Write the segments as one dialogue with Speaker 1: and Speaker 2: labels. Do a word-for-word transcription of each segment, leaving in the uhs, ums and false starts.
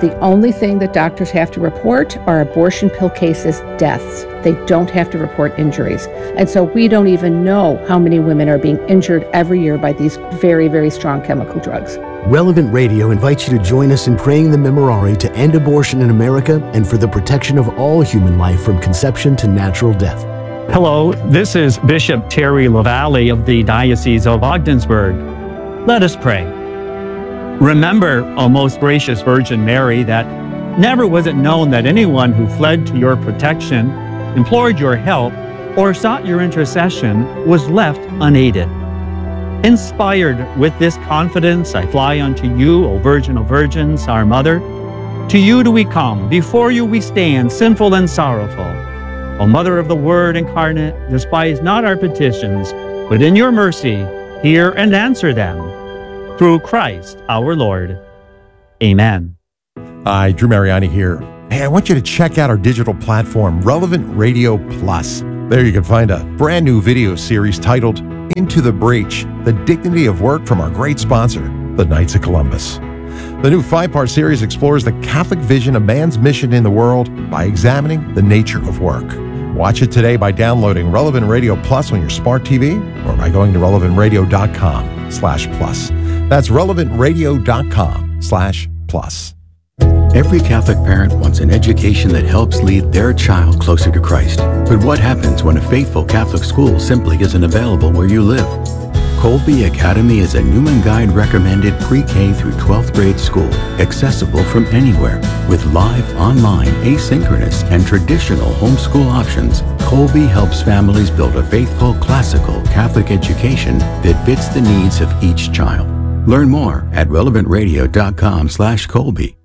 Speaker 1: The only thing that doctors have to report are abortion pill cases, deaths. They don't have to report injuries. And so we don't even know how many women are being injured every year by these very, very strong chemical drugs.
Speaker 2: Relevant Radio invites you to join us in praying the Memorare to end abortion in America and for the protection of all human life from conception to natural death.
Speaker 3: Hello, this is Bishop Terry LaValle of the Diocese of Ogdensburg. Let us pray. Remember, O most gracious Virgin Mary, that never was it known that anyone who fled to your protection, implored your help, or sought your intercession was left unaided. Inspired with this confidence, I fly unto you, O Virgin of Virgins, our Mother. To you do we come, before you we stand, sinful and sorrowful. O Mother of the Word incarnate, despise not our petitions, but in your mercy hear and answer them. Through Christ our Lord. Amen.
Speaker 4: Hi, Drew Mariani here. Hey, I want you to check out our digital platform, Relevant Radio Plus. There you can find a brand new video series titled Into the Breach, The Dignity of Work from our great sponsor, the Knights of Columbus. The new five-part series explores the Catholic vision of man's mission in the world by examining the nature of work. Watch it today by downloading Relevant Radio Plus on your smart T V or by going to relevant radio dot com slash plus. That's relevant radio dot com slash plus.
Speaker 5: Every Catholic parent wants an education that helps lead their child closer to Christ. But what happens when a faithful Catholic school simply isn't available where you live? Colby Academy is a Newman Guide recommended pre-K through twelfth grade school, accessible from anywhere. With live, online, asynchronous, and traditional homeschool options, Colby helps families build a faithful, classical Catholic education that fits the needs of each child. Learn more at relevant radio dot com slash Colby.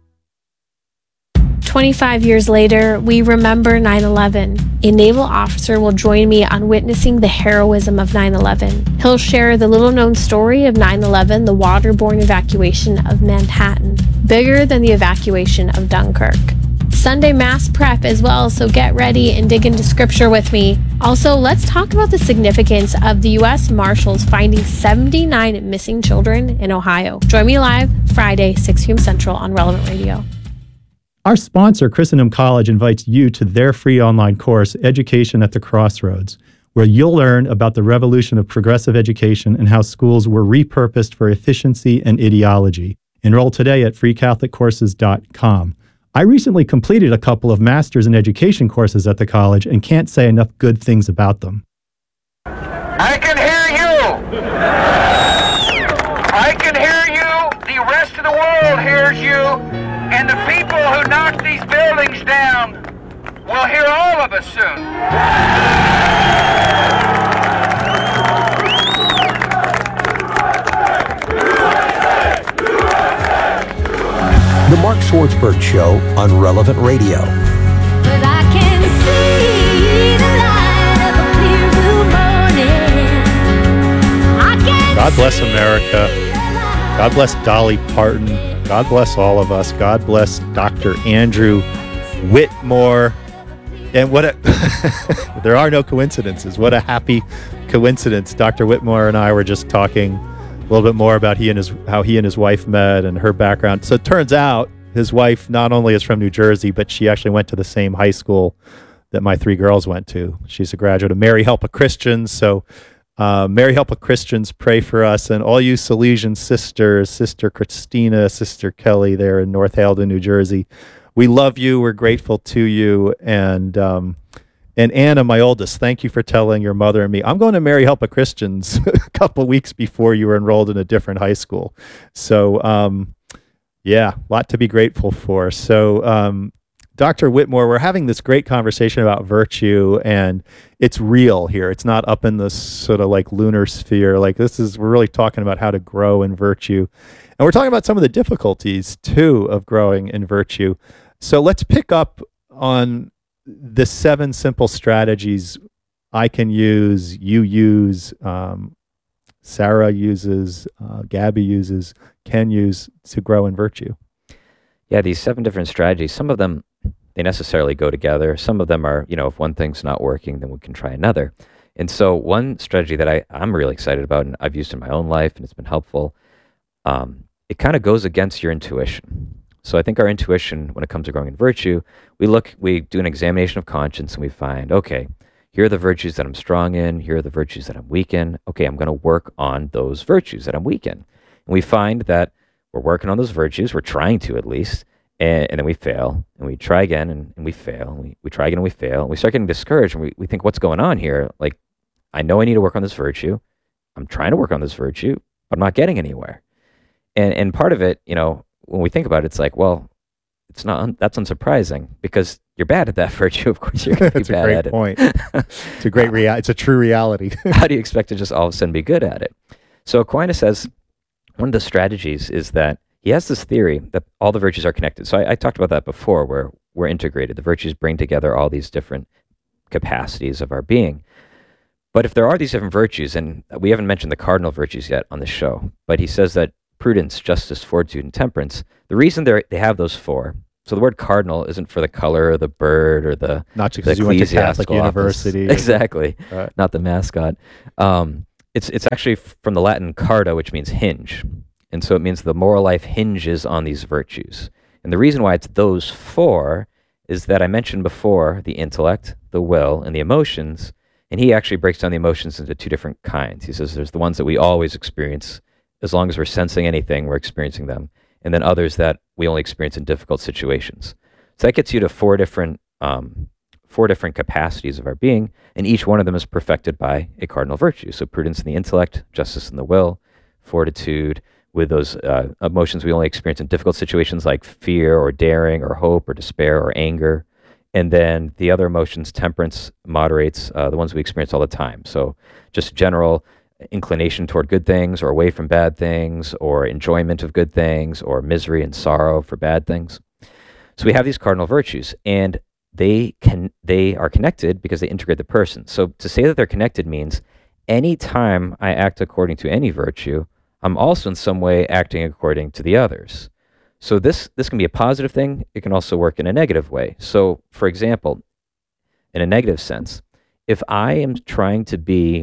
Speaker 6: twenty-five years later, we remember nine eleven. A naval officer will join me on witnessing the heroism of nine eleven. He'll share the little-known story of nine eleven, the waterborne evacuation of Manhattan, bigger than the evacuation of Dunkirk. Sunday Mass prep as well, so get ready and dig into scripture with me. Also, let's talk about the significance of the U S Marshals finding seventy-nine missing children in Ohio. Join me live Friday, six p.m. Central on Relevant Radio.
Speaker 7: Our sponsor, Christendom College, invites you to their free online course, Education at the Crossroads, where you'll learn about the revolution of progressive education and how schools were repurposed for efficiency and ideology. Enroll today at free catholic courses dot com. I recently completed a couple of Masters in Education courses at the college and can't say enough good things about them.
Speaker 8: I can hear you! I can hear you! The rest of the world hears you! And the people who knocked these buildings down will hear all of us soon.
Speaker 2: The Mark Schwartzberg Show on Relevant Radio.
Speaker 7: God bless America. God bless Dolly Parton. God bless all of us. God bless Doctor Andrew Whitmore. And what a, there are no coincidences. What a happy coincidence. Doctor Whitmore and I were just talking a little bit more about he and his how he and his wife met and her background. So it turns out his wife not only is from New Jersey, but she actually went to the same high school that my three girls went to. She's a graduate of Mary Help of Christians. So uh, Mary Help of Christians, pray for us. And all you Salesian sisters, Sister Christina, Sister Kelly there in North Haledon, New Jersey, we love you. We're grateful to you. And um, and Anna, my oldest, thank you for telling your mother and me. I'm going to Mary Help of Christians a couple of weeks before you were enrolled in a different high school. So, um, yeah, a lot to be grateful for. So, um, Doctor Whitmore, we're having this great conversation about virtue, and it's real here. It's not up in this sort of like lunar sphere. Like this is, we're really talking about how to grow in virtue. And we're talking about some of the difficulties, too, of growing in virtue. So let's pick up on the seven simple strategies I can use, you use, um, Sarah uses, uh, Gabby uses, Ken use to grow in virtue.
Speaker 9: Yeah, these seven different strategies, some of them, they necessarily go together. Some of them are, you know, if one thing's not working, then we can try another. And so one strategy that I, I'm really excited about and I've used in my own life and it's been helpful, um, it kind of goes against your intuition. So I think our intuition, when it comes to growing in virtue, we look, we do an examination of conscience, and we find, okay, here are the virtues that I'm strong in. Here are the virtues that I'm weak in. Okay, I'm going to work on those virtues that I'm weak in. And we find that we're working on those virtues. We're trying to, at least. And, and then we fail. And we try again, and, and we fail. And we, we try again, and we fail. And we start getting discouraged. And we, we think, what's going on here? Like, I know I need to work on this virtue. I'm trying to work on this virtue, but I'm not getting anywhere. And and part of it, you know, when we think about it, it's like, well, it's not un- that's unsurprising because you're bad at that virtue. Of course, you're going to be bad at it.
Speaker 7: That's a great point. It's a great rea- It's a true reality.
Speaker 9: How do you expect to just all of a sudden be good at it? So Aquinas says one of the strategies is that he has this theory that all the virtues are connected. So I, I talked about that before, where we're integrated. The virtues bring together all these different capacities of our being. But if there are these different virtues, and we haven't mentioned the cardinal virtues yet on the show, but he says that prudence, justice, fortitude, and temperance, the reason they they have those four, so the word cardinal isn't for the color or the bird or the
Speaker 7: Not just because you went to Catholic
Speaker 9: ecclesiastical office.
Speaker 7: University.
Speaker 9: Exactly.
Speaker 7: Right.
Speaker 9: Not the mascot. Um, it's, it's actually from the Latin carda, which means hinge. And so it means the moral life hinges on these virtues. And the reason why it's those four is that I mentioned before the intellect, the will, and the emotions. And he actually breaks down the emotions into two different kinds. He says there's the ones that we always experience. As long as we're sensing anything, we're experiencing them. And then others that we only experience in difficult situations. So that gets you to four different um, four different capacities of our being, and each one of them is perfected by a cardinal virtue. So prudence in the intellect, justice in the will, fortitude with those uh, emotions we only experience in difficult situations like fear or daring or hope or despair or anger. And then the other emotions, temperance moderates uh, the ones we experience all the time. So just general inclination toward good things or away from bad things, or enjoyment of good things, or misery and sorrow for bad things. So we have these cardinal virtues, and they can they are connected because they integrate the person. So to say that they're connected means any time I act according to any virtue, I'm also in some way acting according to the others. So this this can be a positive thing. It can also work in a negative way. So for example, in a negative sense, if I am trying to be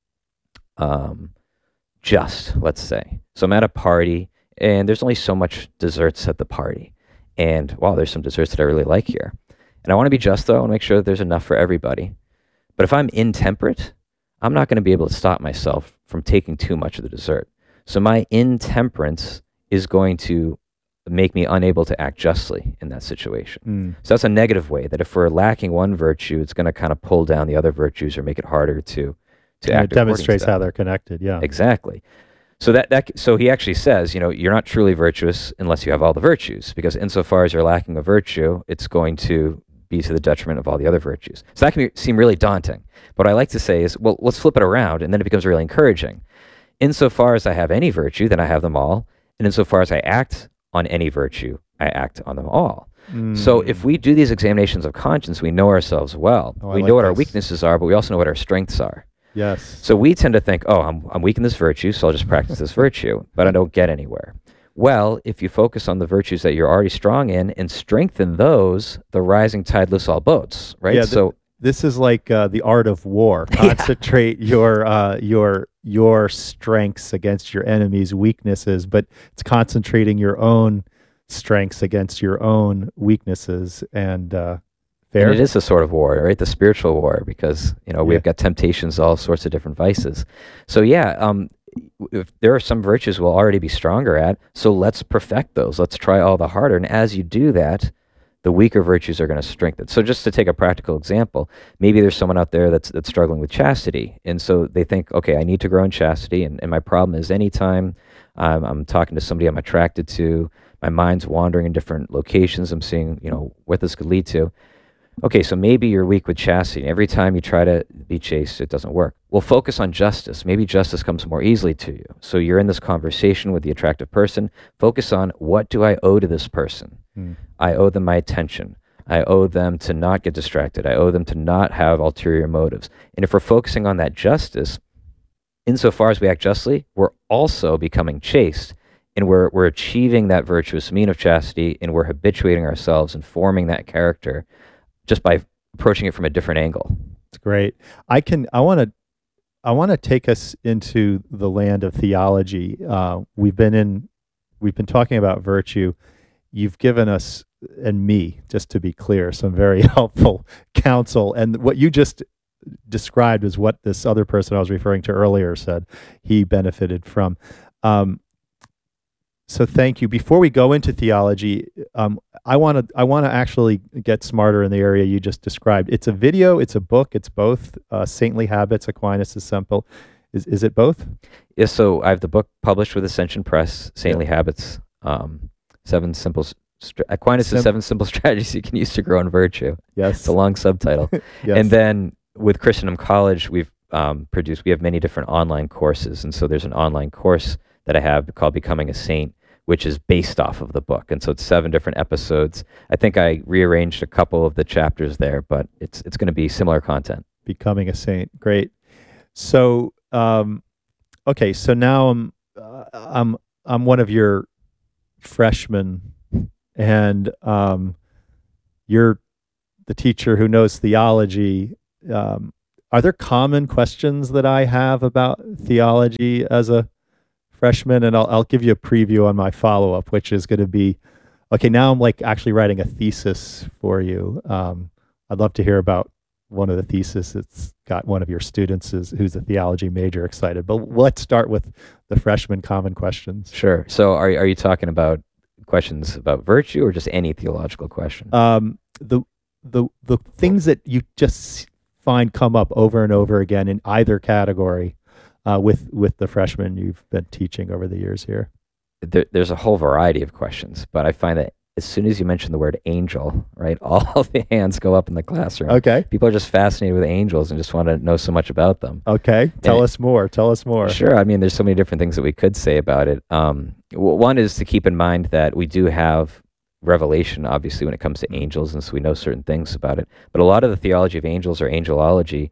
Speaker 9: Um, just, let's say. So I'm at a party, and there's only so much desserts at the party. And wow, there's some desserts that I really like here. And I want to be just, though. I want to make sure that there's enough for everybody. But if I'm intemperate, I'm not going to be able to stop myself from taking too much of the dessert. So my intemperance is going to make me unable to act justly in that situation.
Speaker 7: Mm.
Speaker 9: So that's a negative way, that if we're lacking one virtue, it's going to kind of pull down the other virtues or make it harder to to
Speaker 7: And
Speaker 9: act
Speaker 7: it demonstrates
Speaker 9: according to
Speaker 7: how
Speaker 9: them.
Speaker 7: they're connected. Yeah.
Speaker 9: Exactly. So that, that so he actually says, you know, you're not truly virtuous unless you have all the virtues, because insofar as you're lacking a virtue, it's going to be to the detriment of all the other virtues. So that can be, seem really daunting. But what I like to say is, well, let's flip it around, and then it becomes really encouraging. Insofar as I have any virtue, then I have them all. And insofar as I act on any virtue, I act on them all.
Speaker 7: Mm.
Speaker 9: So if we do these examinations of conscience, we know ourselves well.
Speaker 7: Oh, I
Speaker 9: we
Speaker 7: like
Speaker 9: know what our
Speaker 7: this.
Speaker 9: weaknesses are, but we also know what our strengths are.
Speaker 7: Yes.
Speaker 9: So we tend to think, oh, I'm, I'm weak in this virtue, so I'll just practice this virtue, but I don't get anywhere. Well, if you focus on the virtues that you're already strong in and strengthen those, the rising tide lifts all boats, right?
Speaker 7: Yeah, th-
Speaker 9: so
Speaker 7: This is like uh, the art of war. Concentrate your uh, your your strengths against your enemy's weaknesses, but it's concentrating your own strengths against your own weaknesses. And uh, fair.
Speaker 9: And it is a sort of war, right? The spiritual war, because you know
Speaker 7: Yeah.
Speaker 9: we've got temptations, all sorts of different vices. So yeah, um, if there are some virtues we'll already be stronger at, so let's perfect those. Let's try all the harder. And as you do that, the weaker virtues are going to strengthen. So just to take a practical example, maybe there's someone out there that's that's struggling with chastity, and so they think, okay, I need to grow in chastity, and, and my problem is anytime I'm, I'm talking to somebody I'm attracted to, my mind's wandering in different locations. I'm seeing, you know, what this could lead to. Okay, so maybe you're weak with chastity. Every time you try to be chaste, it doesn't work. Well, focus on justice. Maybe justice comes more easily to you. So you're in this conversation with the attractive person. Focus on, what do I owe to this person?
Speaker 7: Hmm.
Speaker 9: I owe them my attention. I owe them to not get distracted. I owe them to not have ulterior motives. And if we're focusing on that justice, insofar as we act justly, we're also becoming chaste. And we're, we're achieving that virtuous mean of chastity, and we're habituating ourselves and forming that character just by approaching it from a different angle.
Speaker 7: It's great. I can. I want to. I want to take us into the land of theology. Uh, we've been in. We've been talking about virtue you've given us and me, just to be clear, some very helpful counsel. And what you just described is what this other person I was referring to earlier said he benefited from. Um, so thank you. Before we go into theology, um, I want to I want to actually get smarter in the area you just described. It's a video, it's a book, it's both. Uh, Saintly Habits, Aquinas' Simple. Is is it both?
Speaker 9: Yes. So I have the book published with Ascension Press, Saintly
Speaker 7: Yeah.
Speaker 9: Habits, um, seven simple. St- Aquinas'
Speaker 7: Sim-
Speaker 9: seven simple strategies you can use to grow in virtue.
Speaker 7: Yes.
Speaker 9: It's a long subtitle.
Speaker 7: Yes.
Speaker 9: And then with Christendom College, we've um, produced, we have many different online courses. And so there's an online course that I have called Becoming a Saint, which is based off of the book. And so it's seven different episodes. I think I rearranged a couple of the chapters there, but it's it's going to be similar content.
Speaker 7: Becoming a Saint. Great. So, um, okay. So now I'm, uh, I'm, I'm one of your freshmen, and um, you're the teacher who knows theology. Um, are there common questions that I have about theology as a freshman? And I'll, I'll give you a preview on my follow-up, which is going to be, okay, now I'm like actually writing a thesis for you. Um, I'd love to hear about one of the theses that's got one of your students is, who's a theology major excited. But let's start with the freshman common questions.
Speaker 9: Sure. So are, are you talking about questions about virtue or just any theological question?
Speaker 7: Um, the the the things that you just find come up over and over again in either category uh, with with the freshmen you've been teaching over the years here.
Speaker 9: There, there's a whole variety of questions, but I find that as soon as you mention the word angel, right, all the hands go up in the classroom.
Speaker 7: Okay.
Speaker 9: People are just fascinated with angels and just want to know so much about them.
Speaker 7: Okay. Tell
Speaker 9: And-
Speaker 7: us more. Tell us more.
Speaker 9: Sure. I mean, there's so many different things that we could say about it. Um, w- one is to keep in mind that we do have revelation, obviously, when it comes to angels, and so we know certain things about it. But a lot of the theology of angels or angelology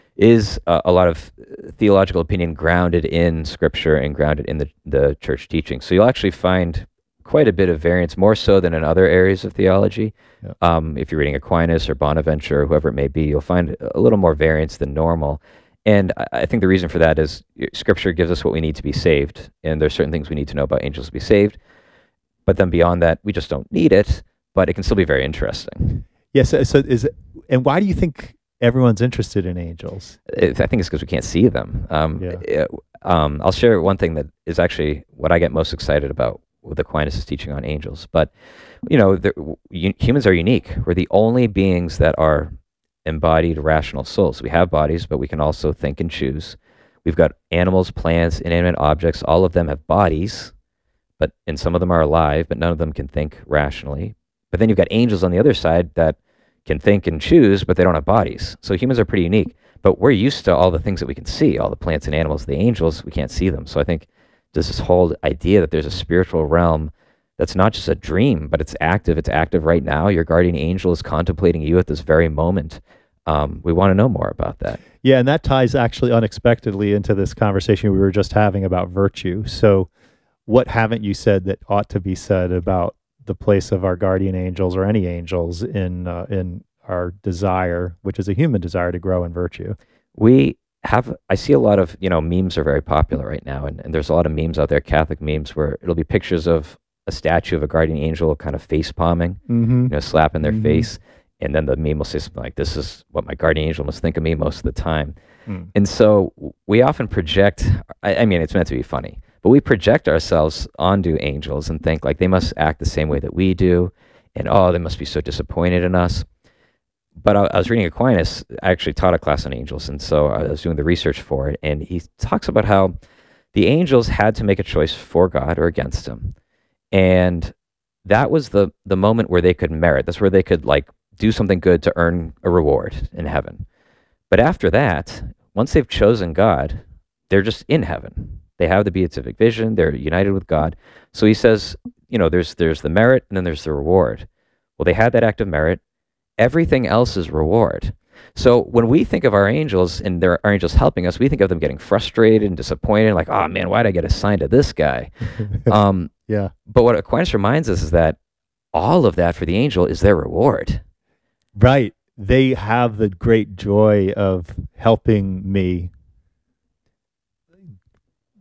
Speaker 9: is uh, a lot of theological opinion grounded in Scripture and grounded in the, the church teaching. So you'll actually find quite a bit of variance, more so than in other areas of theology.
Speaker 7: Yeah.
Speaker 9: Um, if you're reading Aquinas or Bonaventure or whoever it may be, you'll find a little more variance than normal. And I, I think the reason for that is uh, Scripture gives us what we need to be saved, and there's certain things we need to know about angels to be saved. But then beyond that, we just don't need it, but it can still be very interesting.
Speaker 7: Yes. so, so is it, and why do you think everyone's interested in angels?
Speaker 9: It, I think it's because we can't see them. Um,
Speaker 7: Yeah.
Speaker 9: it- um, I'll share one thing that is actually what I get most excited about with Aquinas' teaching on angels. But, you know, the, u- humans are unique. We're the only beings that are embodied rational souls. We have bodies, but we can also think and choose. We've got animals, plants, inanimate objects. All of them have bodies, but and some of them are alive, but none of them can think rationally. But then you've got angels on the other side that can think and choose, but they don't have bodies. So humans are pretty unique. But we're used to all the things that we can see, all the plants and animals. The angels, we can't see them. So I think there's this whole idea that there's a spiritual realm that's not just a dream, but it's active. It's active right now. Your guardian angel is contemplating you at this very moment. Um, we want to know more about that.
Speaker 7: Yeah, and that ties actually unexpectedly into this conversation we were just having about virtue. So what haven't you said that ought to be said about the place of our guardian angels or any angels in uh, in our desire, which is a human desire to grow in virtue?
Speaker 9: We have, I see a lot of, you know, memes are very popular right now, and, and there's a lot of memes out there, Catholic memes, where it'll be pictures of a statue of a guardian angel kind of face palming,
Speaker 7: Mm-hmm.
Speaker 9: you know, slapping their
Speaker 7: Mhm.
Speaker 9: face. And then the meme will say something like, this is what my guardian angel must think of me most of the time.
Speaker 7: Mm.
Speaker 9: And so w- we often project, I, I mean, it's meant to be funny, but we project ourselves onto angels and think like they must act the same way that we do. And oh, they must be so disappointed in us. But I, I was reading Aquinas. I actually taught a class on angels. And so I was doing the research for it. And he talks about how the angels had to make a choice for God or against him. And that was the, the moment where they could merit. That's where they could like do something good to earn a reward in heaven. But after that, once they've chosen God, they're just in heaven. They have the beatific vision. They're united with God. So he says, you know, there's there's the merit and then there's the reward. Well, they had that act of merit. Everything else is reward. So when we think of our angels and there are angels helping us, we think of them getting frustrated and disappointed, like, oh man, why did I get assigned to this guy? um,
Speaker 7: Yeah.
Speaker 9: but what Aquinas reminds us is that all of that for the angel is their reward.
Speaker 7: Right. They have the great joy of helping me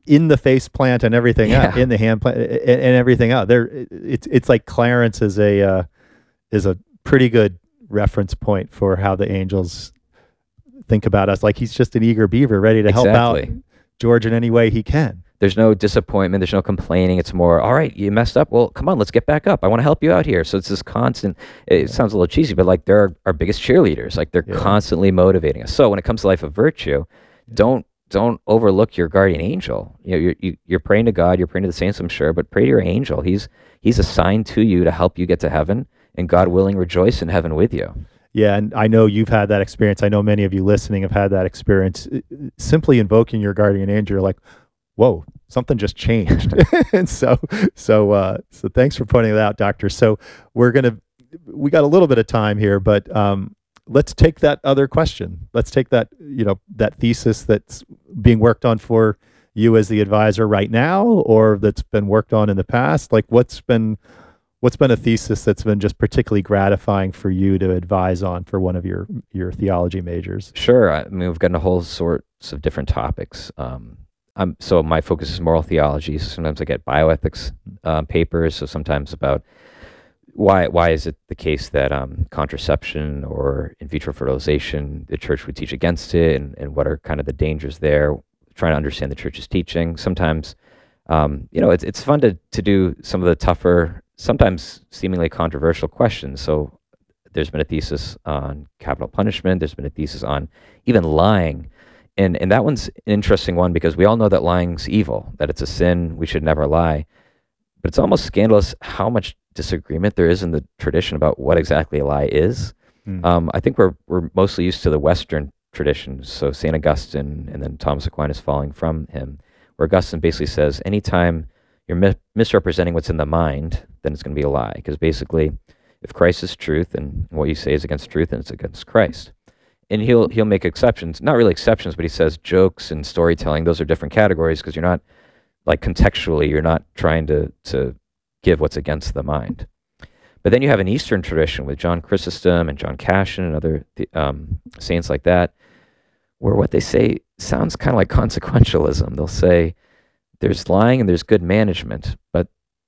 Speaker 7: in the face plant and everything
Speaker 9: Yeah.
Speaker 7: else, in the hand plant and, and everything else. There, it's it's like Clarence is a uh, is a pretty good reference point for how the angels think about us. Like he's just an eager beaver, ready to help out
Speaker 9: Exactly.
Speaker 7: George in any way he can.
Speaker 9: There's no disappointment. There's no complaining. It's more, all right, you messed up. Well, come on, let's get back up. I want to help you out here. So it's this constant, it sounds a little cheesy, but like they're our, our biggest cheerleaders. Like they're
Speaker 7: Yeah.
Speaker 9: constantly motivating us. So when it comes to life of virtue, don't don't overlook your guardian angel. You know, you're, you, you're praying to God, you're praying to the saints, I'm sure, but pray to your angel. He's he's assigned to you to help you get to heaven, and God willing, rejoice in heaven with you.
Speaker 7: Yeah, and I know you've had that experience. I know many of you listening have had that experience. Uh, Simply invoking your guardian angel, you're like, whoa, something just changed. And so, so, uh, so thanks for pointing that out, Doctor. So we're gonna, we got a little bit of time here, but um, let's take that other question. Let's take that, you know, that thesis that's being worked on for you as the advisor right now, or that's been worked on in the past. Like, what's been, what's been a thesis that's been just particularly gratifying for you to advise on for one of your your theology majors?
Speaker 9: Sure. I mean, we've gotten a whole sorts of different topics. Um, I'm, so my focus is moral theology. So sometimes I get bioethics um, papers. So sometimes about why why is it the case that um, contraception or in vitro fertilization, the church would teach against it, and, and what are kind of the dangers there? Trying to understand the church's teaching. Sometimes, um, you know, it's it's fun to to do some of the tougher, sometimes seemingly controversial questions. So there's been a thesis on capital punishment. There's been a thesis on even lying. And and that one's an interesting one because we all know that lying's evil, that it's a sin, we should never lie. But it's almost scandalous how much disagreement there is in the tradition about what exactly a lie is.
Speaker 7: Mm.
Speaker 9: Um, I think we're we're mostly used to the Western traditions, so Saint Augustine and then Thomas Aquinas following from him, where Augustine basically says anytime you're mi- misrepresenting what's in the mind, then it's going to be a lie. Because basically, if Christ is truth and what you say is against truth, then it's against Christ. And he'll he'll make exceptions, not really exceptions, but he says jokes and storytelling, those are different categories because you're not, like contextually, you're not trying to to give what's against the mind. But then you have an Eastern tradition with John Chrysostom and John Cassian and other um, saints like that, where what they say sounds kind of like consequentialism. They'll say there's lying and there's good management, but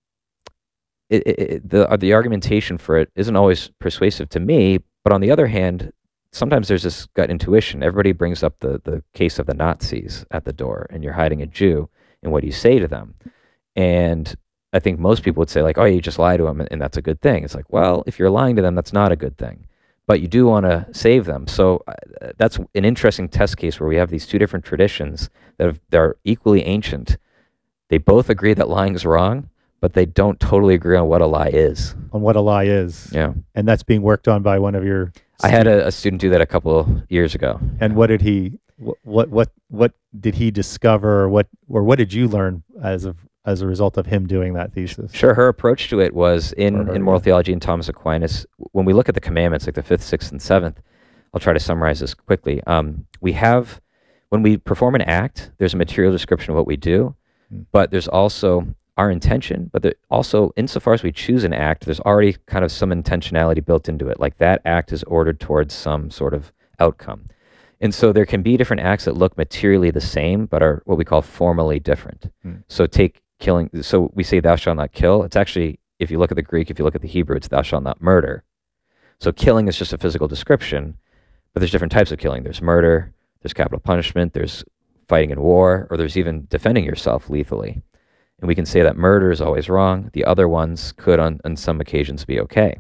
Speaker 9: it, it, it, the uh, the argumentation for it isn't always persuasive to me. But on the other hand, sometimes there's this gut intuition. Everybody brings up the, the case of the Nazis at the door, and you're hiding a Jew, and what do you say to them? And I think most people would say, like, oh, you just lie to them, and that's a good thing. It's like, well, if you're lying to them, that's not a good thing. But you do want to save them. So uh, that's an interesting test case where we have these two different traditions that have, they're equally ancient. They both agree that lying is wrong, but they don't totally agree on what a lie is.
Speaker 7: On what a lie is.
Speaker 9: Yeah.
Speaker 7: And that's being worked on by one of your
Speaker 9: I had a, a student do that a couple of years ago.
Speaker 7: And what did he what what what, what did he discover, or what or what did you learn as of as a result of him doing that thesis?
Speaker 9: Sure, her approach to it was in,
Speaker 7: her,
Speaker 9: in moral
Speaker 7: yeah.
Speaker 9: theology and Thomas Aquinas, when we look at the commandments, like the fifth, sixth, and seventh, I'll try to summarize this quickly. Um, we have, when we perform an act, there's a material description of what we do,
Speaker 7: Hmm.
Speaker 9: but there's also our intention, but there, also insofar as we choose an act, there's already kind of some intentionality built into it. Like that act is ordered towards some sort of outcome. And so there can be different acts that look materially the same, but are what we call formally different.
Speaker 7: Hmm.
Speaker 9: So take killing. So we say thou shalt not kill. It's actually, if you look at the Greek, if you look at the Hebrew, it's thou shalt not murder. So killing is just a physical description, but there's different types of killing. There's murder, there's capital punishment, there's fighting in war, or there's even defending yourself lethally. And we can say that murder is always wrong. The other ones could, on, on some occasions, be okay.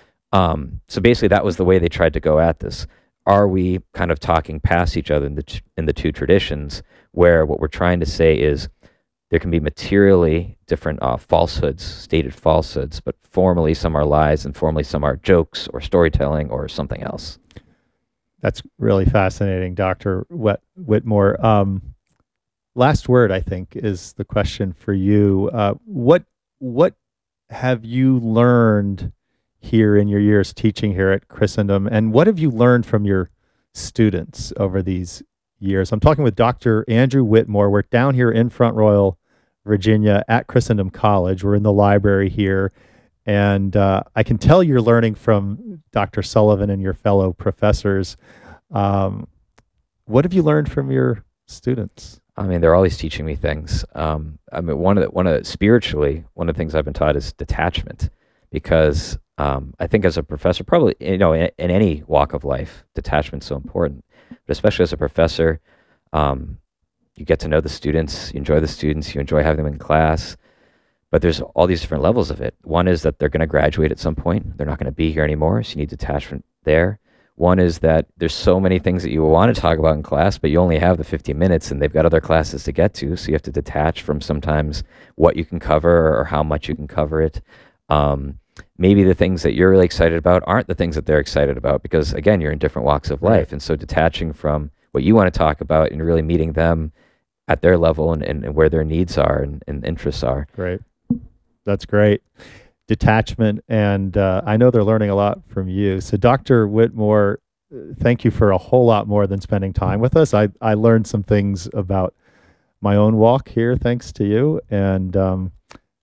Speaker 9: Um, so basically, that was the way they tried to go at this. Are we kind of talking past each other in the t- in the two traditions, where what we're trying to say is there can be materially different uh, falsehoods, stated falsehoods, but formally some are lies, and formally some are jokes or storytelling or something else.
Speaker 7: That's really fascinating, Doctor Whit- Whitmore. Um, last word, I think, is the question for you. Uh, what what have you learned here in your years teaching here at Christendom, and what have you learned from your students over these years? I'm talking with Doctor Andrew Whitmore. We're down here in Front Royal, Virginia, at Christendom College. We're in the library here, and uh, I can tell you're learning from Doctor Sullivan and your fellow professors. Um, what have you learned from your students?
Speaker 9: I mean, they're always teaching me things. Um, I mean, one of the, one of the, spiritually, one of the things I've been taught is detachment, because um, I think as a professor, probably, you know, in, in any walk of life, detachment's so important. But especially as a professor, um, you get to know the students, you enjoy the students, you enjoy having them in class. But there's all these different levels of it. One is that they're going to graduate at some point. They're not going to be here anymore, so you need detachment there. One is that there's so many things that you want to talk about in class, but you only have the fifty minutes and they've got other classes to get to, so you have to detach from sometimes what you can cover or how much you can cover it. Um, maybe the things that you're really excited about aren't the things that they're excited about, because again, you're in different walks of life. And so detaching from what you want to talk about and really meeting them at their level and, and, and where their needs are and, and interests are.
Speaker 7: Great. That's great. Detachment. And uh, I know they're learning a lot from you. So Doctor Whitmore, thank you for a whole lot more than spending time with us. I, I learned some things about my own walk here, thanks to you. And um,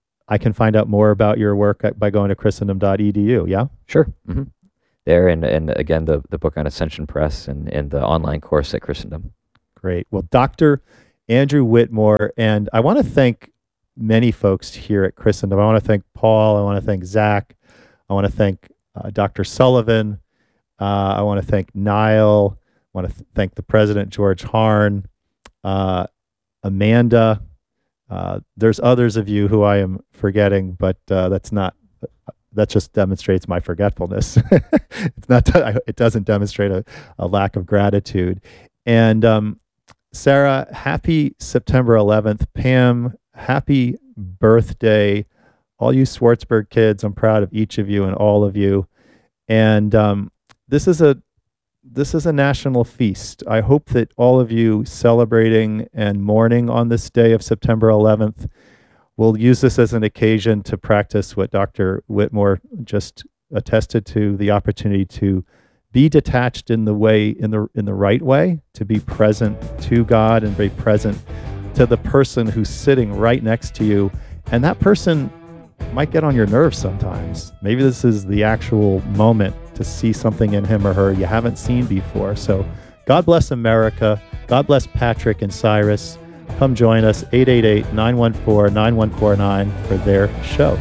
Speaker 7: I can find out more about your work at, by going to christendom dot e d u, yeah?
Speaker 9: Sure. Mm-hmm. There, and, and again, the, the book on Ascension Press and, and the online course at Christendom.
Speaker 7: Great. Well, Doctor Andrew Whitmore, and I want to thank many folks here at Christendom. I want to thank Paul. I want to thank Zach. I want to thank uh, Doctor Sullivan. Uh, I want to thank Niall. I want to th- thank the president, George Harn, uh, Amanda. Uh, there's others of you who I am forgetting, but uh, that's not, that just demonstrates my forgetfulness. It's not, it doesn't demonstrate a, a lack of gratitude. And um, Sarah, happy September eleventh. Pam, happy birthday. All you Swartzberg kids, I'm proud of each of you and all of you. And um, this is a this is a national feast. I hope that all of you celebrating and mourning on this day of September eleventh will use this as an occasion to practice what Doctor Whitmore just attested to, the opportunity to be detached in the way, in the in the right way, to be present to God and be present to the person who's sitting right next to you. And that person might get on your nerves sometimes. Maybe this is the actual moment to see something in him or her you haven't seen before. So God bless America. God bless Patrick and Cyrus. Come join us, eight eight eight, nine one four, nine one four nine for their show.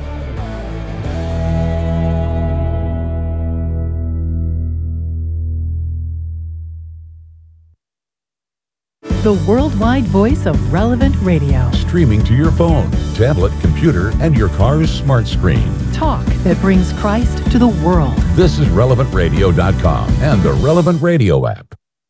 Speaker 10: The worldwide voice of Relevant Radio.
Speaker 11: Streaming to your phone, tablet, computer, and your car's smart screen.
Speaker 10: Talk that brings Christ to the world.
Speaker 11: This is relevant radio dot com and the Relevant Radio app.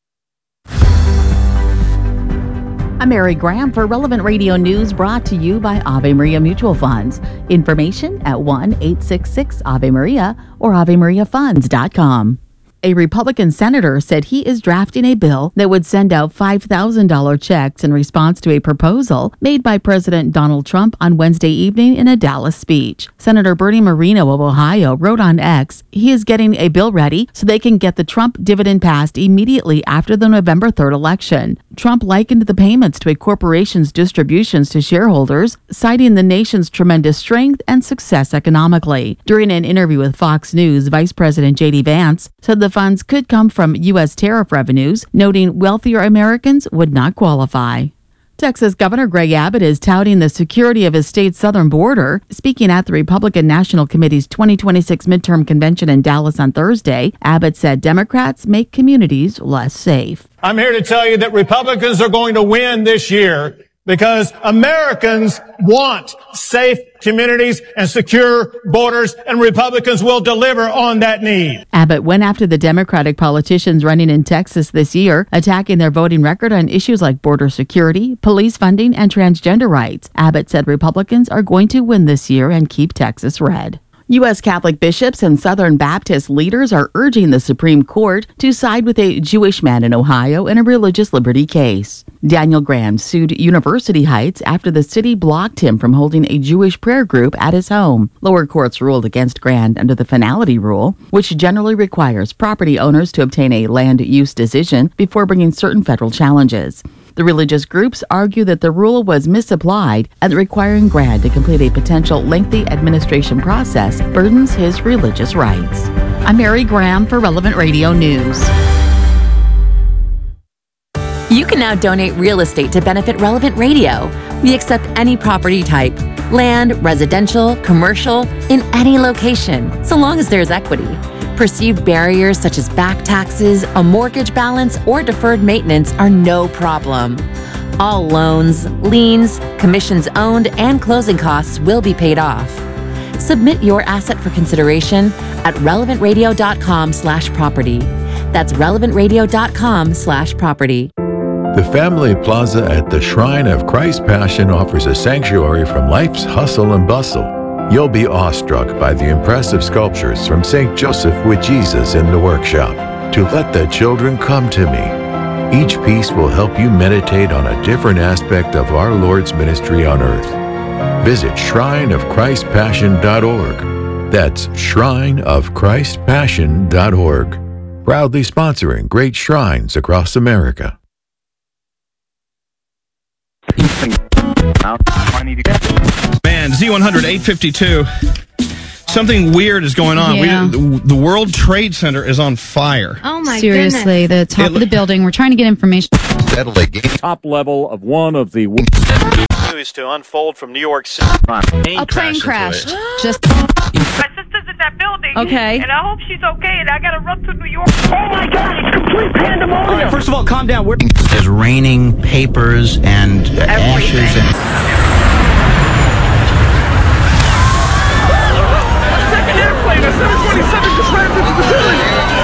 Speaker 12: I'm Mary Graham for Relevant Radio News, brought to you by Ave Maria Mutual Funds. Information at one eight six six Ave Maria or ave maria funds dot com. A Republican senator said he is drafting a bill that would send out five thousand dollars checks in response to a proposal made by President Donald Trump on Wednesday evening in a Dallas speech. Senator Bernie Moreno of Ohio wrote on X, he is getting a bill ready so they can get the Trump dividend passed immediately after the November third election. Trump likened the payments to a corporation's distributions to shareholders, citing the nation's tremendous strength and success economically. During an interview with Fox News, Vice President J D Vance said the funds could come from U S tariff revenues, noting wealthier Americans would not qualify. Texas Governor Greg Abbott is touting the security of his state's southern border. Speaking at the Republican National Committee's twenty twenty-six midterm convention in Dallas on Thursday, Abbott said Democrats make communities less safe.
Speaker 13: I'm here to tell you that Republicans are going to win this year because Americans want safe communities and secure borders, and Republicans will deliver on that need.
Speaker 12: Abbott went after the Democratic politicians running in Texas this year, attacking their voting record on issues like border security, police funding, and transgender rights. Abbott said Republicans are going to win this year and keep Texas red. U S Catholic bishops and Southern Baptist leaders are urging the Supreme Court to side with a Jewish man in Ohio in a religious liberty case. Daniel Graham sued University Heights after the city blocked him from holding a Jewish prayer group at his home. Lower courts ruled against Graham under the finality rule, which generally requires property owners to obtain a land use decision before bringing certain federal challenges. The religious groups argue that the rule was misapplied and that requiring Graham to complete a potential lengthy administration process burdens his religious rights. I'm Mary Graham for Relevant Radio News.
Speaker 14: You can now donate real estate to benefit Relevant Radio. We accept any property type, land, residential, commercial, in any location, so long as there's equity. Perceived barriers such as back taxes, a mortgage balance, or deferred maintenance are no problem. All loans, liens, commissions owned, and closing costs will be paid off. Submit your asset for consideration at relevantradio.com slash property. That's relevantradio.com slash property.
Speaker 15: The Family Plaza at the Shrine of Christ Passion offers a sanctuary from life's hustle and bustle. You'll be awestruck by the impressive sculptures from Saint Joseph with Jesus in the workshop. To Let the Children Come to Me. Each piece will help you meditate on a different aspect of our Lord's ministry on earth. Visit shrine of christ passion dot org. That's shrine of christ passion dot org. Proudly sponsoring great shrines across America.
Speaker 16: Man, Z one hundred, eight fifty-two. Something weird is going on.
Speaker 17: Yeah.
Speaker 16: We, the World Trade Center is on fire.
Speaker 17: Oh my Seriously, goodness. the top
Speaker 16: It-
Speaker 17: of the building. We're trying to get information.
Speaker 18: Top level of one of the
Speaker 19: news to unfold from New York City.
Speaker 17: A plane crashed. Just
Speaker 20: My sister's in that building.
Speaker 17: Okay.
Speaker 20: And I hope she's okay, and I gotta run to New York. Oh my God, it's complete pandemonium.
Speaker 18: All right, first of all, calm down. We're
Speaker 21: There's raining papers and uh, ashes and...
Speaker 20: Second airplane, a seven twenty-seven just ran into the building.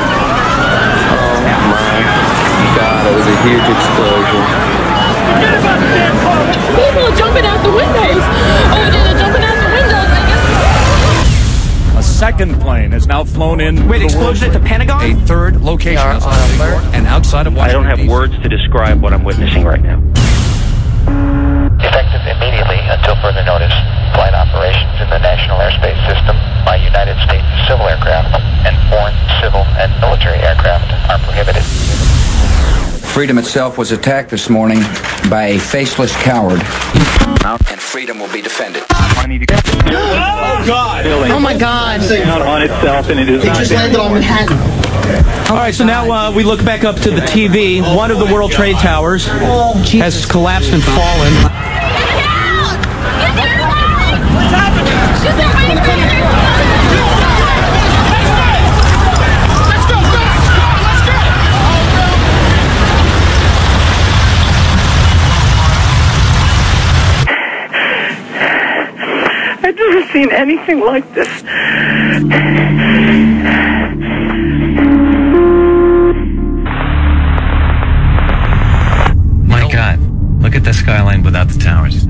Speaker 22: God, it was a huge explosion.
Speaker 20: Forget about the damn car.
Speaker 23: People are jumping out the windows. Oh, they're jumping out the windows. I guess.
Speaker 18: a second plane has now flown in.
Speaker 24: Wait, explosion at the Pentagon?
Speaker 18: A third location is on alert and outside of Washington.
Speaker 25: I don't have words to describe what I'm witnessing right now.
Speaker 26: Effective immediately until further notice, flight operations in the National Airspace System by United States civil aircraft and foreign civil and military aircraft are prohibited.
Speaker 27: Freedom itself was attacked this morning by a faceless coward, and freedom will be defended.
Speaker 18: Oh, God.
Speaker 17: Oh, my God.
Speaker 25: Out on itself, and it is
Speaker 17: It just landed on Manhattan.
Speaker 18: All right, so now uh, we look back up to the T V. One of the World Trade Towers has collapsed and fallen.
Speaker 20: I've never seen anything like this.
Speaker 28: My God, look at the skyline without the towers.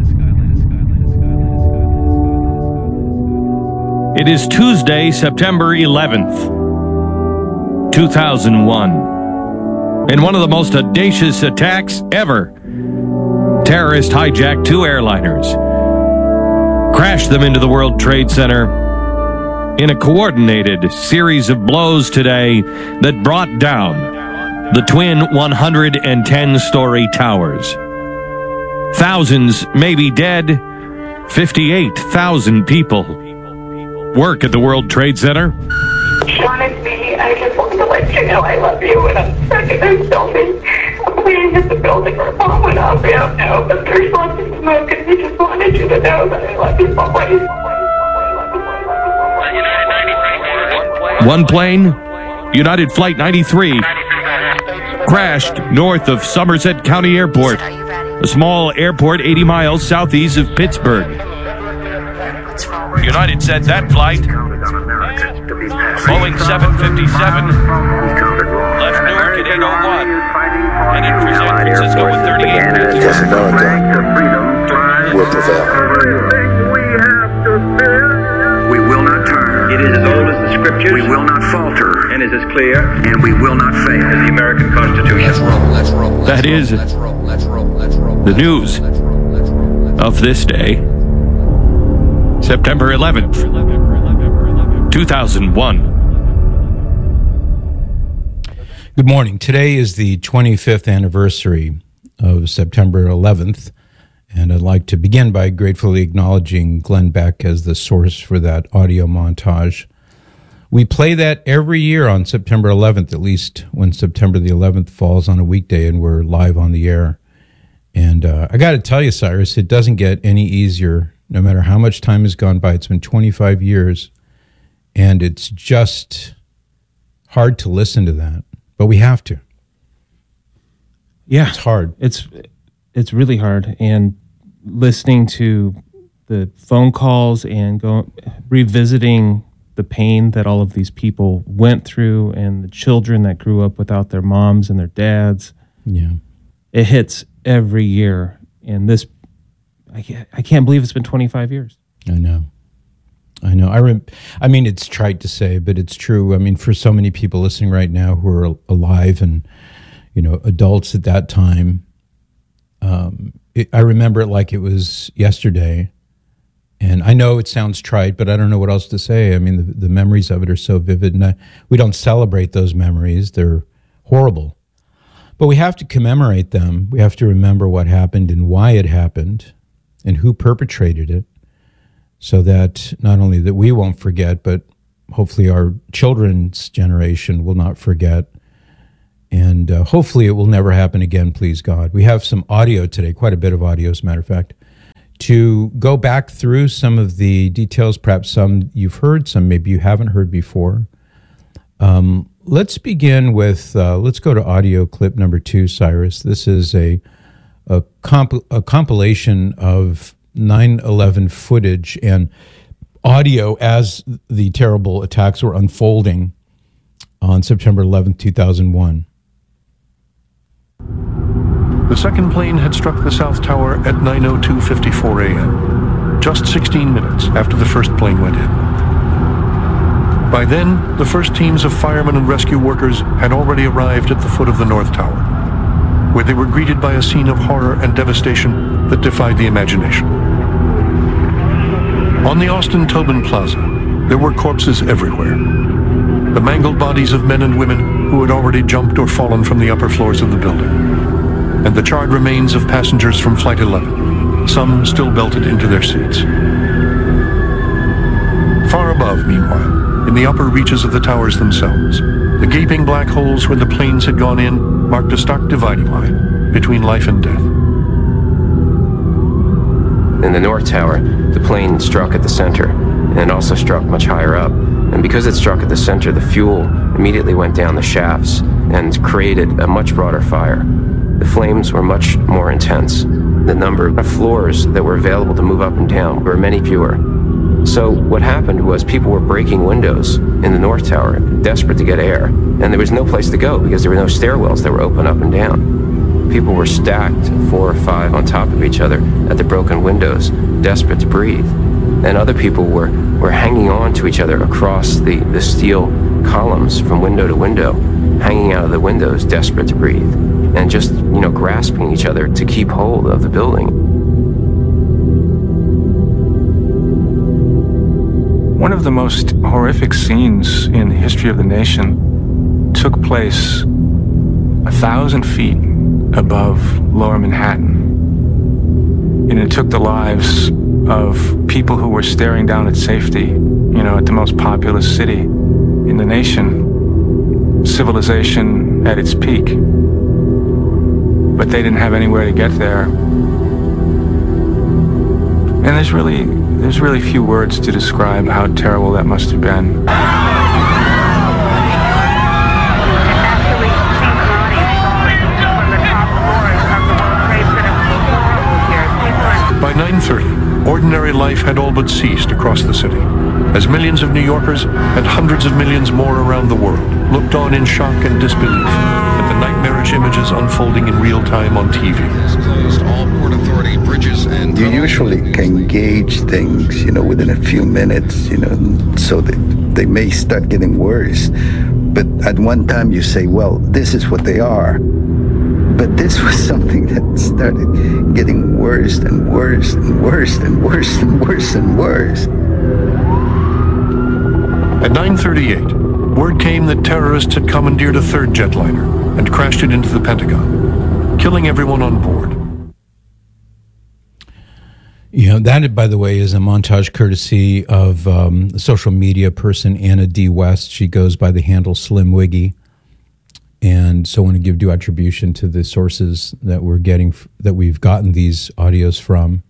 Speaker 29: It is Tuesday, September eleventh, two thousand one. In one of the most audacious attacks ever, terrorists hijacked two airliners, crashed them into the World Trade Center in a coordinated series of blows today that brought down the twin one hundred ten story towers. Thousands may be dead, fifty-eight thousand people work at the World Trade Center.
Speaker 20: Sean, it's me. I just wanted to let you know I love you, and I'm stuck in this building. I'm waiting at the building where mom went off. We don't know, but there's lots of smoke, and we just wanted you to know that I love you always.
Speaker 29: One plane, United Flight ninety-three, crashed north of Somerset County Airport, a small airport eighty miles southeast of Pittsburgh. United said that flight, Boeing seven fifty-seven, left Newark at eight oh one, headed for San Francisco at thirty-eight minutes.
Speaker 26: Will prevail.
Speaker 30: We will not turn. It is as old as the scriptures. We will not falter. And is as clear. And we will not fail. As the American Constitution. Let's roll, let's roll,
Speaker 29: That is the news of this day, September eleventh, two thousand one.
Speaker 31: Good morning. Today is the twenty-fifth anniversary of September eleventh, and I'd like to begin by gratefully acknowledging Glenn Beck as the source for that audio montage. We play that every year on September eleventh, at least when September the eleventh falls on a weekday and we're live on the air. And uh, I got to tell you, Cyrus, it doesn't get any easier no matter how much time has gone by. It's been twenty-five years, and it's just hard to listen to that, but we have to.
Speaker 1: Yeah.
Speaker 31: It's hard.
Speaker 1: It's it's really hard. And listening to the phone calls and go, revisiting the pain that all of these people went through and the children that grew up without their moms and their dads.
Speaker 31: Yeah.
Speaker 1: It hits every year. And this, I can't, I can't believe it's been twenty-five years.
Speaker 31: I know. I know. I rem- I mean, it's trite to say, but it's true. I mean, for so many people listening right now who are alive and, you know, adults at that time, um, it, I remember it like it was yesterday. And I know it sounds trite, but I don't know what else to say. I mean, the, the memories of it are so vivid, and I, we don't celebrate those memories. They're horrible. But we have to commemorate them. We have to remember what happened and why it happened and who perpetrated it, so that not only that we won't forget, but hopefully our children's generation will not forget. And uh, hopefully it will never happen again, please God. We have some audio today, quite a bit of audio, as a matter of fact, to go back through some of the details, perhaps some you've heard, some maybe you haven't heard before. Um, let's begin with, uh, let's go to audio clip number two, Cyrus. This is a a, comp- a compilation of nine eleven footage and audio as the terrible attacks were unfolding on September eleventh, two thousand one.
Speaker 2: The second plane had struck the South Tower at nine oh two fifty-four a.m., just sixteen minutes after the first plane went in. By then, the first teams of firemen and rescue workers had already arrived at the foot of the North Tower, where they were greeted by a scene of horror and devastation that defied the imagination. On the Austin Tobin Plaza, there were corpses everywhere. The mangled bodies of men and women who had already jumped or fallen from the upper floors of the building, and the charred remains of passengers from Flight eleven, some still belted into their seats. Far above, meanwhile, in the upper reaches of the towers themselves, the gaping black holes where the planes had gone in marked a stark dividing line between life and death.
Speaker 3: In the North Tower, the plane struck at the center, and it also struck much higher up. And because it struck at the center, the fuel immediately went down the shafts and created a much broader fire. The flames were much more intense. The number of floors that were available to move up and down were many fewer. So what happened was people were breaking windows in the North Tower, desperate to get air, and there was no place to go because there were no stairwells that were open up and down. People were stacked four or five on top of each other at the broken windows, desperate to breathe. And other people were, were hanging on to each other across the, the steel columns from window to window, hanging out of the windows, desperate to breathe, and just, you know, grasping each other to keep hold of the building.
Speaker 4: One of the most horrific scenes in the history of the nation took place a thousand feet above Lower Manhattan. And it took the lives of people who were staring down at safety, you know, at the most populous city in the nation, civilization at its peak. But they didn't have anywhere to get there. And there's really, there's really few words to describe how terrible that must have been.
Speaker 2: By nine thirty, ordinary life had all but ceased across the city, as millions of New Yorkers and hundreds of millions more around the world looked on in shock and disbelief at the nightmarish images unfolding in real time on T V.
Speaker 5: You usually can gauge things, you know, within a few minutes, you know, so that they may start getting worse. But at one time you say, well, this is what they are. But this was something that started getting worse and worse and worse and worse and worse and worse.
Speaker 2: At nine thirty-eight, word came that terrorists had commandeered a third jetliner and crashed it into the Pentagon, killing everyone on board.
Speaker 31: You know, that, by the way, is a montage courtesy of um, the social media person Anna D. West. She goes by the handle Slim Wiggy. And so I want to give due attribution to the sources that we're getting, that we've gotten these audios from.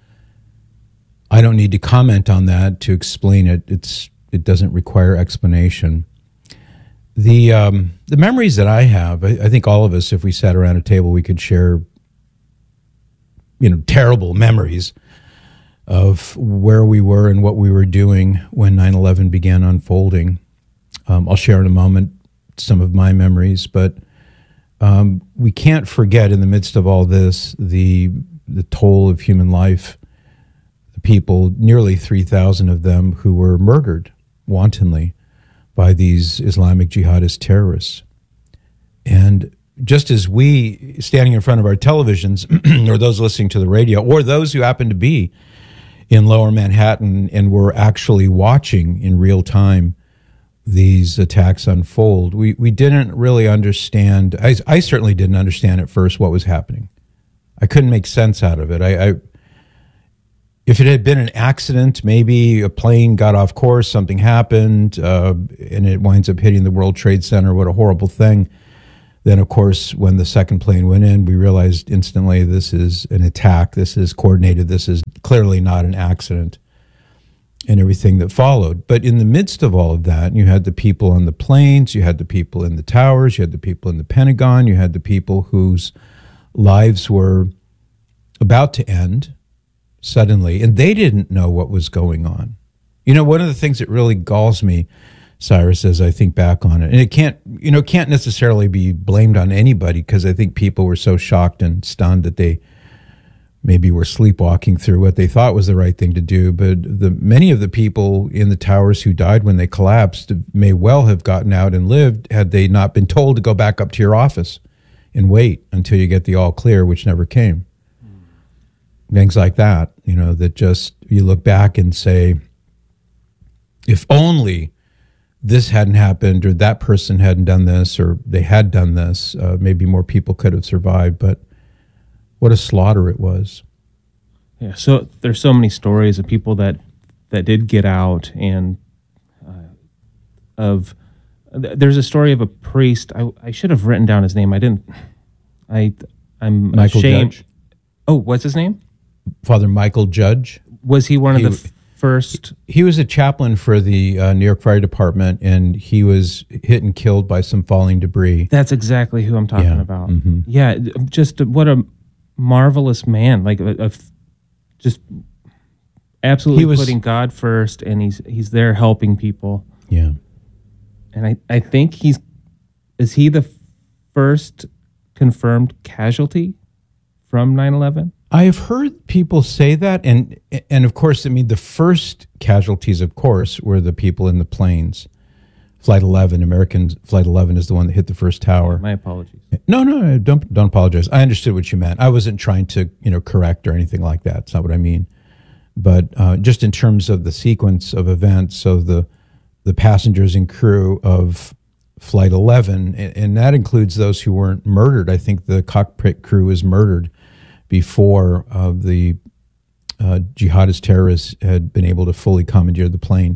Speaker 31: I don't need to comment on that to explain it. It's it doesn't require explanation. The um, the memories that I have, I, I think all of us, if we sat around a table, we could share, you know, terrible memories of where we were and what we were doing when nine eleven began unfolding. Um, I'll share in a moment some of my memories, but um, we can't forget in the midst of all this the the toll of human life, the people, nearly three thousand of them, who were murdered wantonly by these Islamic jihadist terrorists. And just as we, standing in front of our televisions, or those listening to the radio, or those who happen to be in Lower Manhattan and were actually watching in real time these attacks unfold, we, we didn't really understand. I, I certainly didn't understand at first what was happening. I couldn't make sense out of it. I, I if it had been an accident, maybe a plane got off course, something happened, uh, and it winds up hitting the World Trade Center, what a horrible thing. Then, of course, when the second plane went in, we realized instantly this is an attack, this is coordinated, this is clearly not an accident, and everything that followed. But in the midst of all of that, you had the people on the planes, you had the people in the towers, you had the people in the Pentagon, you had the people whose lives were about to end suddenly, and they didn't know what was going on. You know, one of the things that really galls me, Cyrus, as I think back on it, and it can't, you know, can't necessarily be blamed on anybody, because I think people were so shocked and stunned that they maybe were sleepwalking through what they thought was the right thing to do. But the many of the people in the towers who died when they collapsed may well have gotten out and lived had they not been told to go back up to your office and wait until you get the all clear, which never came. Things like that, you know, that just, you look back and say, if only this hadn't happened, or that person hadn't done this, or they had done this, uh, maybe more people could have survived. But what a slaughter it was.
Speaker 1: Yeah, so there's so many stories of people that, that did get out, and uh, of, there's a story of a priest. I, I should have written down his name. I didn't. I, I'm
Speaker 31: Michael
Speaker 1: ashamed.
Speaker 31: Judge.
Speaker 1: Oh, what's his name?
Speaker 31: Father Michael Judge.
Speaker 1: Was he one of
Speaker 31: He-
Speaker 1: the f- first?
Speaker 31: He was a chaplain for the uh, New York Fire Department, and he was hit and killed by some falling debris.
Speaker 1: That's exactly who I'm talking
Speaker 31: Yeah,
Speaker 1: about.
Speaker 31: mhm.
Speaker 1: Yeah, just what a marvelous man! Like a, a f- just absolutely
Speaker 31: He was-
Speaker 1: putting God first, and he's he's there helping people.
Speaker 31: Yeah.
Speaker 1: And I, I think he's is he the first confirmed casualty from nine eleven?
Speaker 31: I have heard people say that, and and of course, I mean, the first casualties, of course, were the people in the planes. Flight eleven, American Flight eleven is the one that hit the first tower.
Speaker 1: My apologies.
Speaker 31: No, no, no, don't don't apologize. I understood what you meant. I wasn't trying to, you know, correct or anything like that. It's not what I mean. But uh, just in terms of the sequence of events, so the the passengers and crew of Flight eleven, and, and that includes those who weren't murdered. I think the cockpit crew was murdered before uh, the uh, jihadist terrorists had been able to fully commandeer the plane.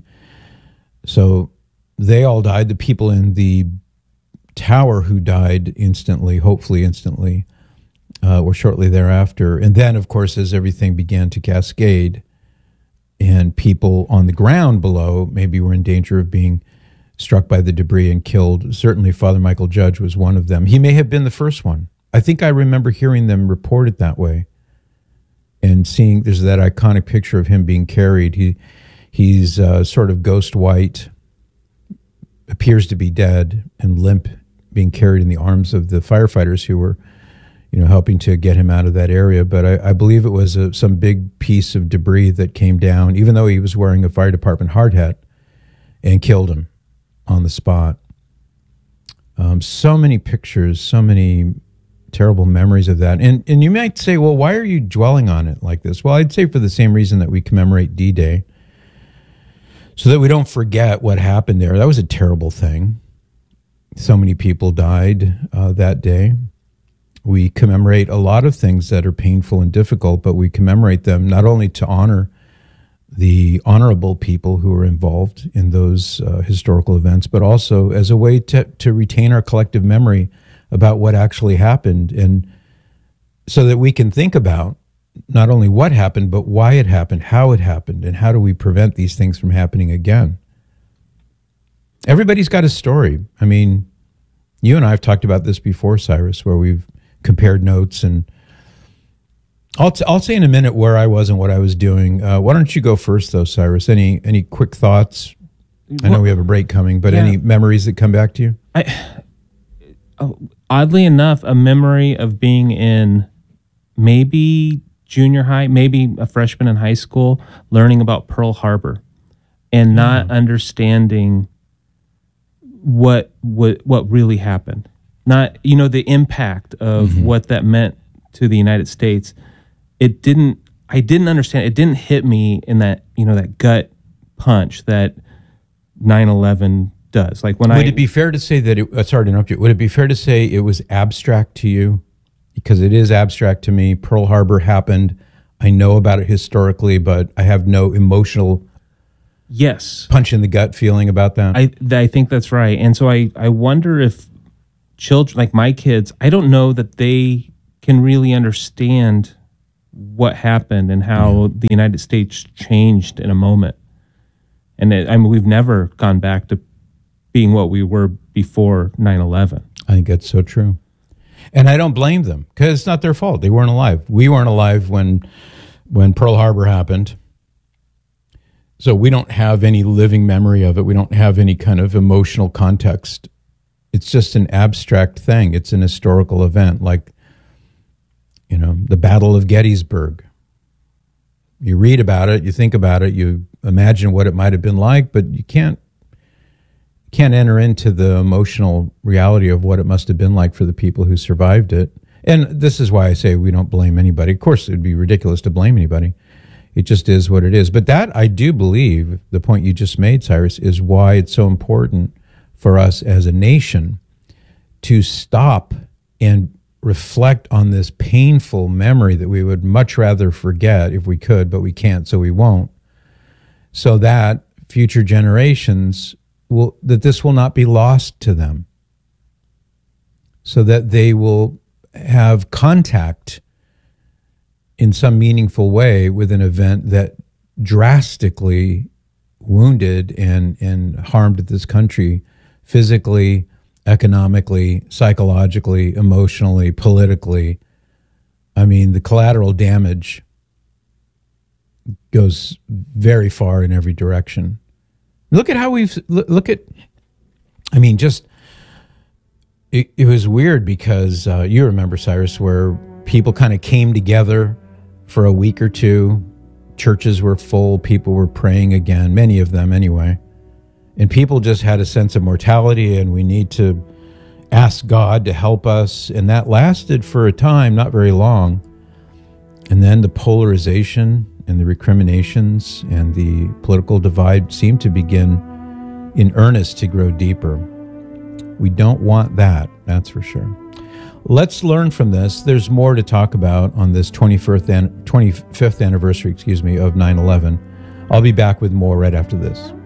Speaker 31: So they all died. The people in the tower who died instantly, hopefully instantly, uh, or shortly thereafter. And then, of course, as everything began to cascade, and people on the ground below maybe were in danger of being struck by the debris and killed. Certainly Father Michael Judge was one of them. He may have been the first one. I think I remember hearing them report it that way, and seeing there's that iconic picture of him being carried. He he's uh, sort of ghost white, appears to be dead and limp, being carried in the arms of the firefighters who were, you know, helping to get him out of that area. But I, I believe it was a, some big piece of debris that came down, even though he was wearing a fire department hard hat, and killed him on the spot. Um, so many pictures, so many terrible memories of that. And and you might say, well, why are you dwelling on it like this? Well, I'd say for the same reason that we commemorate D-Day, so that we don't forget what happened there. That was a terrible thing. So many people died uh, that day. We commemorate a lot of things that are painful and difficult, but we commemorate them not only to honor the honorable people who were involved in those uh, historical events, but also as a way to, to retain our collective memory about what actually happened, and so that we can think about not only what happened, but why it happened, how it happened, and how do we prevent these things from happening again. Everybody's got a story. I mean, you and I have talked about this before, Cyrus, where we've compared notes, and I'll, t- I'll say in a minute where I was and what I was doing. Uh, why don't you go first, though, Cyrus? Any any quick thoughts? I know we have a break coming, but yeah. Any memories that come back to you?
Speaker 1: I, oh, oddly enough, a memory of being in maybe junior high, maybe a freshman in high school, learning about Pearl Harbor and not mm. understanding what, what what really happened. Not, you know, the impact of mm-hmm. what that meant to the United States. It didn't, I didn't understand. It didn't hit me in that, you know, that gut punch that nine eleven does. Like when
Speaker 31: would
Speaker 1: I.
Speaker 31: Would it be fair to say that it, uh, sorry to interrupt you. Would it be fair to say it was abstract to you? Because it is abstract to me. Pearl Harbor happened. I know about it historically, but I have no emotional
Speaker 1: yes
Speaker 31: punch in the gut feeling about that.
Speaker 1: I I think that's right. And so I, I wonder if children, like my kids, I don't know that they can really understand what happened and how yeah. the United States changed in a moment. And it, I mean, we've never gone back to being what we were before nine eleven.
Speaker 31: I think that's so true. And I don't blame them, because it's not their fault. They weren't alive. We weren't alive when when Pearl Harbor happened. So we don't have any living memory of it. We don't have any kind of emotional context. It's just an abstract thing. It's an historical event, like, you know, the Battle of Gettysburg. You read about it, you think about it, you imagine what it might have been like, but you can't can't enter into the emotional reality of what it must have been like for the people who survived it. And this is why I say we don't blame anybody. Of course, it'd be ridiculous to blame anybody. It just is what it is. But that, I do believe, the point you just made, Cyrus, is why it's so important for us as a nation to stop and reflect on this painful memory that we would much rather forget if we could, but we can't, so we won't, so that future generations will, that this will not be lost to them, so that they will have contact in some meaningful way with an event that drastically wounded and, and harmed this country physically, economically, psychologically, emotionally, politically. I mean, the collateral damage goes very far in every direction. Look at how we've, look at, I mean, just, it, it was weird because uh, you remember, Cyrus, where people kind of came together for a week or two. Churches were full, people were praying again, many of them anyway. And people just had a sense of mortality, and we need to ask God to help us. And that lasted for a time, not very long. And then the polarization and the recriminations and the political divide seemed to begin in earnest to grow deeper. We don't want that, that's for sure. Let's learn from this. There's more to talk about on this twenty-fifth, an- twenty-fifth anniversary, excuse me, of nine eleven. I'll be back with more right after this.